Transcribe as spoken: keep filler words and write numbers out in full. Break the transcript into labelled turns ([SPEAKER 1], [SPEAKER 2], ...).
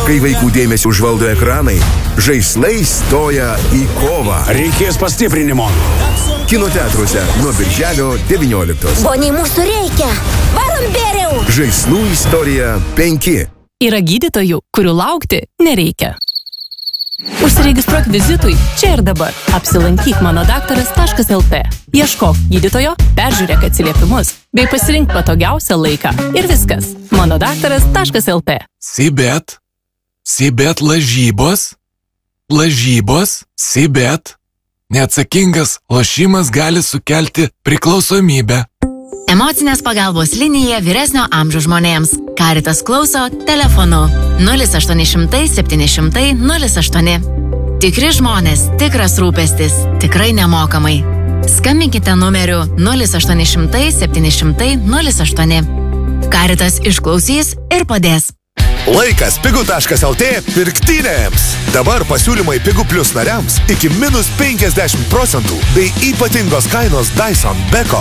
[SPEAKER 1] Kai vaikų dėmesį užvaldo ekranai, žaislai stoja į kovą.
[SPEAKER 2] Reikės pastiprinimo.
[SPEAKER 1] Kino teatruose nuo birželio devynioliktos.
[SPEAKER 3] Boniai, mūsų reikia. Varom bėriau.
[SPEAKER 1] Žaislų istorija penki.
[SPEAKER 4] Yra gydytojų, kurių laukti nereikia. Užsiregistruok vizitui čia ir dabar. Apsilankyk monodaktaras taškas lt. Ieškok gydytojo, peržiūrėk atsiliepimus, bei pasirink patogiausią laiką. Ir viskas. monodaktaras taškas lt.
[SPEAKER 5] Sibet. Sibet lažybos. Lažybos. Sibet. Neatsakingas lošimas gali sukelti priklausomybę.
[SPEAKER 6] Emocinės pagalbos linija vyresnio amžiaus žmonėms. Caritas klauso telefonu nulis aštuoni šimtai septyni šimtai nulis aštuoni. Tikri žmonės, tikras rūpestis, tikrai nemokamai. Skambinkite numeriu nulis aštuoni šimtai septyni šimtai nulis aštuoni. Caritas išklausys ir padės.
[SPEAKER 7] Laikas pigu taškas lt pirktynėms. Dabar pasiūlymai Pigu Plus nariams iki minus penkiasdešimt procentų bei ypatingos kainos Dyson Beko